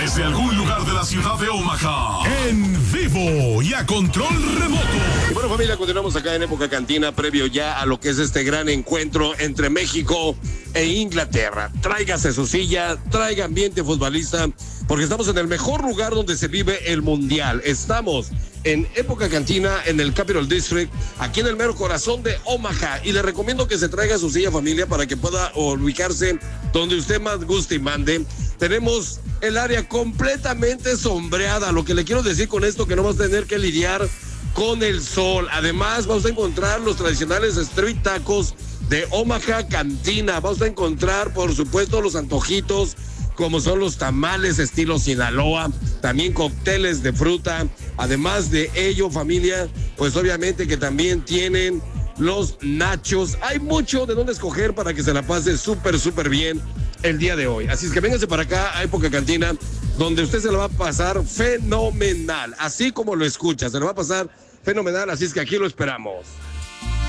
desde algún lugar de la ciudad de Omaha, en vivo y a control remoto. Y bueno, familia, continuamos acá en Época Cantina, previo ya a lo que es este gran encuentro entre México e Inglaterra. Tráigase su silla, traiga ambiente futbolista, porque estamos en el mejor lugar donde se vive el Mundial. Estamos en Época Cantina, en el Capital District, aquí en el mero corazón de Omaha. Y le recomiendo que se traiga su silla, familia, para que pueda ubicarse donde usted más guste y mande. Tenemos el área completamente sombreada. Lo que le quiero decir con esto, que no vas a tener que lidiar con el sol. Además, vamos a encontrar los tradicionales street tacos de Omaha Cantina. Vamos a encontrar, por supuesto, los antojitos, como son los tamales estilo Sinaloa, también cócteles de fruta. Además de ello, familia, pues obviamente que también tienen los nachos. Hay mucho de dónde escoger para que se la pase súper bien el día de hoy. Así es que véngase para acá a Época Cantina, donde usted se la va a pasar fenomenal, así como lo escucha, se la va a pasar fenomenal, así es que aquí lo esperamos.